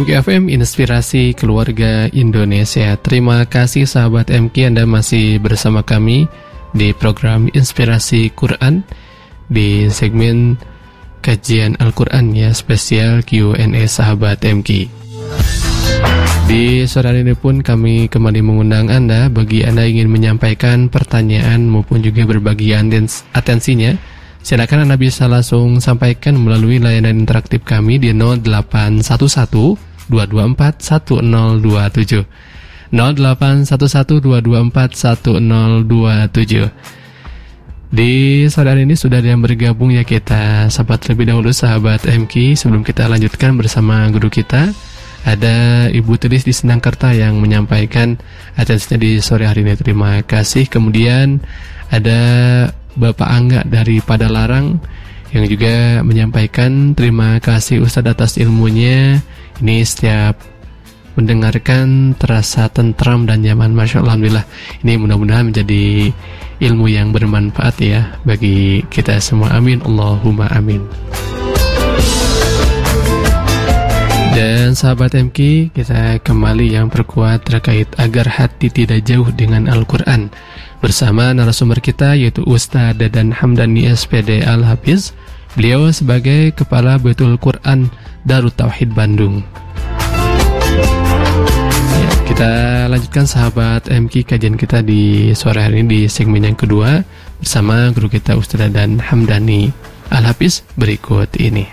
MKFM Inspirasi Keluarga Indonesia. Terima kasih sahabat MK, Anda masih bersama kami di program Inspirasi Quran di segmen kajian Al-Quran ya, spesial Q&A sahabat MK. Di sore hari ini pun kami kembali mengundang Anda bagi Anda ingin menyampaikan pertanyaan maupun juga berbagi atensinya. Silakan Anda bisa langsung sampaikan melalui layanan interaktif kami di 0811 224 1027. 0811 224 1027. Di sore hari ini sudah ada yang bergabung ya, kita sahabat terlebih dahulu sahabat MK. Sebelum kita lanjutkan bersama guru kita, ada Ibu Telis di Senangkerta yang menyampaikan atensinya di sore hari ini. Terima kasih. Kemudian ada Bapak Angga dari Padalarang yang juga menyampaikan terima kasih Ustadz atas ilmunya. Ini setiap mendengarkan terasa tentram dan nyaman. Masya Allah, alhamdulillah. Ini mudah-mudahan menjadi ilmu yang bermanfaat ya bagi kita semua. Amin, Allahumma amin. Dan sahabat MK, kita kembali yang perkuat terkait agar hati tidak jauh dengan Al-Quran bersama narasumber kita yaitu Ustadz Dadan Hamdani SPD Al-Hafiz. Beliau sebagai Kepala Baitul Quran Darut Tauhid Bandung. Ya, kita lanjutkan sahabat MK kajian kita di sore hari ini di segmen yang kedua bersama guru kita Ustadz Dadan Hamdani Al-Hafiz berikut ini.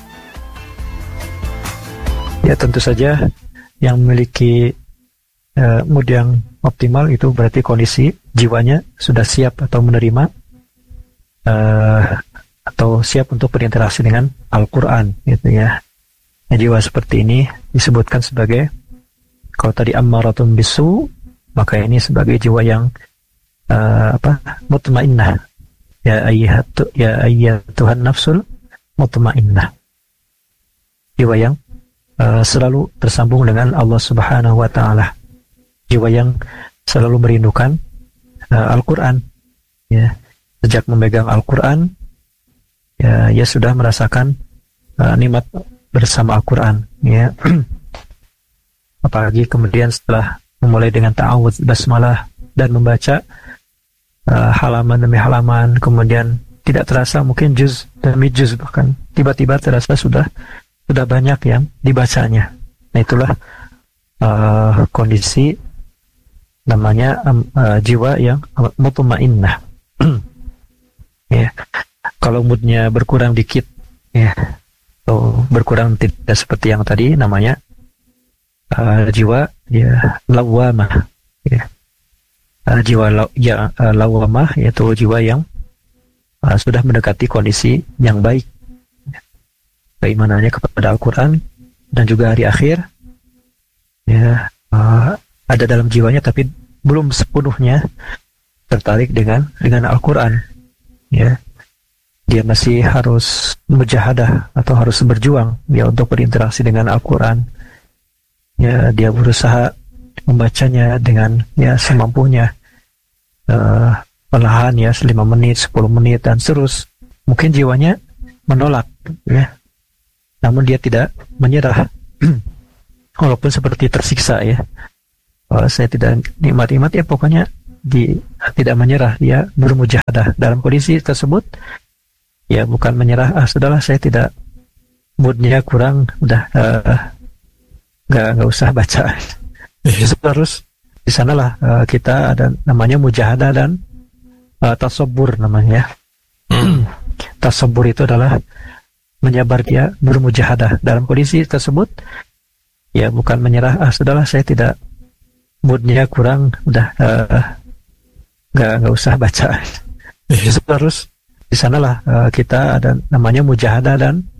Ya, tentu saja yang memiliki mood yang optimal itu berarti kondisi jiwanya sudah siap atau menerima atau siap untuk berinteraksi dengan Al-Quran gitu ya. Nah, jiwa seperti ini disebutkan sebagai, kalau tadi ammaratun bisu, maka ini sebagai jiwa yang mutmainnah. Ya ayyatuhan nafsul mutmainnah. Jiwa yang selalu tersambung dengan Allah Subhanahu wa Ta'ala. Jiwa yang selalu merindukan Al-Quran ya. Sejak memegang Al-Quran ya, ia sudah merasakan nikmat bersama Al-Quran ya. Apalagi kemudian setelah memulai dengan ta'awudz basmalah dan membaca halaman demi halaman, kemudian tidak terasa mungkin juz demi juz, bahkan tiba-tiba terasa sudah banyak yang dibacanya. Nah, itulah kondisi namanya jiwa yang mutmainnah. Ya. Kalau moodnya berkurang dikit ya, atau berkurang tidak seperti yang tadi, namanya jiwa ya lawamah ya. Jiwa lawamah yaitu jiwa yang sudah mendekati kondisi yang baik, keimanannya kepada Al-Quran dan juga hari akhir ya, ada dalam jiwanya, tapi belum sepenuhnya tertarik dengan Al-Quran ya. Dia masih harus mujahadah atau harus berjuang ya untuk berinteraksi dengan Al-Quran ya. Dia berusaha membacanya dengan ya semampunya, perlahan ya, 5 menit, 10 menit dan terus. Mungkin jiwanya menolak ya, namun dia tidak menyerah walaupun seperti tersiksa ya. Saya tidak nikmat ya, pokoknya tidak menyerah. Dia bermujahadah dalam kondisi tersebut ya, bukan menyerah, sudahlah saya tidak, moodnya kurang, udah nggak usah baca. Terus di sanalah kita ada namanya mujahadah dan tasabbur namanya. Tasabbur itu adalah menyabar, dia bermujahadah dalam kondisi tersebut ya, bukan menyerah, sudahlah saya tidak, moodnya kurang, udah nggak usah baca. Terus di sanalah kita ada namanya mujahadah dan